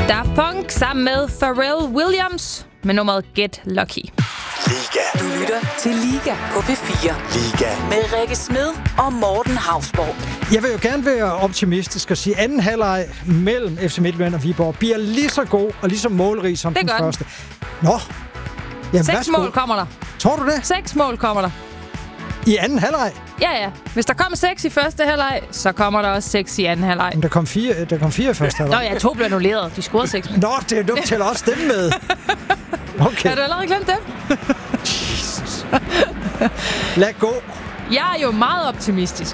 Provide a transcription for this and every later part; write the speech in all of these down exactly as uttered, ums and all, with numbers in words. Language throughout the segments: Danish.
Daft Punk sammen med Pharrell Williams med nummeret Get Lucky. Liga. Du lytter til Liga på P fire. Liga. Med Rikke Smed og Morten Hausborg. Jeg vil jo gerne være optimistisk og sige, at anden halvleg mellem F C Midtjylland og Viborg bliver lige så god og lige så målrig som det den den. første. Nå. Jamen, Seks værsgo. mål kommer der. Tror du det? Seks mål kommer der. I anden halvleg? Ja, ja. Hvis der kommer seks i første halvleg, så kommer der også seks i anden halvleg. Men der kom fire, der kom fire i første halvleg. Nå ja, to blev annulleret. De scorede seks. Nå, det er dumt til også dem med. Okay. Har du allerede glemt dem? Jesus. Lad gå. Jeg er jo meget optimistisk.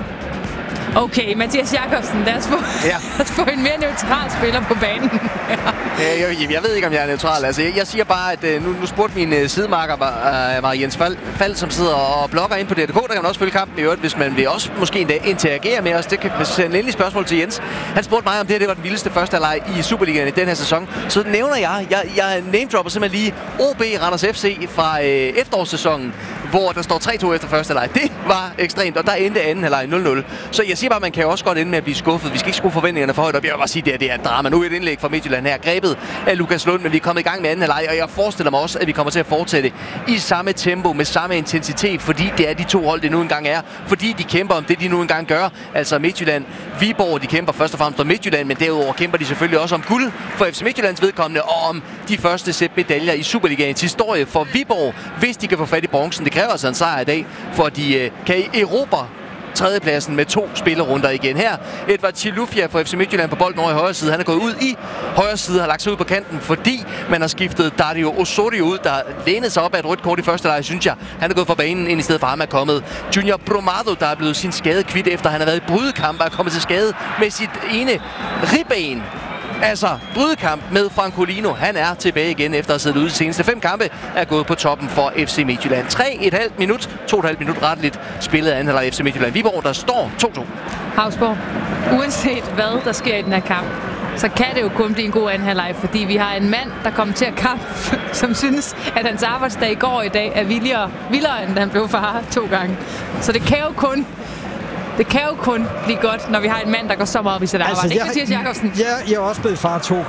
Okay, Mathias Jakobsen, lad os få, ja. lad os få en mere neutral spiller på banen. ja, jeg, jeg ved ikke, om jeg er neutral. Altså, jeg, jeg siger bare, at nu, nu spurgte min uh, sidemarker, uh, Mariens Fald, Fald, som sidder og blogger ind på D R K. Der kan man også følge kampen i øvrigt, hvis man vil også måske endda interagere med os. Det kan sende endelig spørgsmål til Jens. Han spurgte mig, om det her det var den vildeste første halvleg i Superligaen i den her sæson. Så nævner jeg, jeg, jeg name-dropper simpelthen lige O B Randers F C fra øh, efterårssæsonen, hvor der står tre to efter første halvleg. Det var ekstremt, og der endte anden halvleg nul nul. Så jeg siger bare, man kan jo også godt ende med at blive skuffet. Vi skal ikke skrue forventningerne for højt op. Jeg vil bare sige, at det er et drama. Nu er et indlæg fra Midtjylland her, grebet af Lukas Lund, men vi er kommet i gang med anden halvleg, og jeg forestiller mig også, at vi kommer til at fortsætte i samme tempo, med samme intensitet, fordi det er de to hold, det nu engang er. Fordi de kæmper om det, de nu engang gør. Altså Midtjylland, Viborg, de kæmper først og fremmest om Midtjylland, men derudover kæmper de selvfølgelig også om guld for F C Midtjyllands vedkommende, og om de første sæt medaljer i Superligaens historie for Viborg, hvis de kan få fat i bronzen. Det kræver altså en sejr i dag, for de øh, kan erobre tredjepladsen med to spillerunder igen. Her Edvard Chilufya fra F C Midtjylland på bolden over i højre side. Han er gået ud i højre side, har lagt sig ud på kanten, fordi man har skiftet Dario Osorio ud, der lænede sig op af et rødt kort i første leg, synes jeg. Han er gået fra banen ind i stedet for ham er kommet Junior Bromado, der er blevet sin skade kvidt, efter han har været i brydekamp og er kommet til skade med sit ene ribben. Altså, brydekamp med Francolino. Han er tilbage igen efter at have siddet ude de seneste fem kampe. Er gået på toppen for F C Midtjylland. tre komma fem minut, to komma fem minut retteligt spillet af anden halvleg F C Midtjylland Viborg, der står to to. Hausborg, uanset hvad der sker i den her kamp, så kan det jo kun blive en god anden halvleg, fordi vi har en mand, der kommer til at kampe, som synes, at hans arbejdsdag i går i dag er vildere, vildere end han blev far to gange. Så det kan jo kun... Det kan jo kun blive godt, når vi har en mand, der går så meget op i sit arbejde. Altså, ikke Mathias Jakobsen? Jeg, jeg er også blevet far to gange.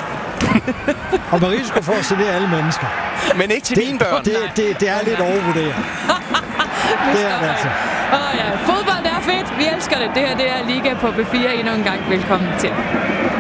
Og med risiko for at servere alle mennesker. Men ikke til det, mine børn. Det, det, det, det er lidt overvurderet. Det er det altså. Åh oh, ja, fodbold er fedt. Vi elsker det. Det her det er Liga på P fire endnu en gang. Velkommen til.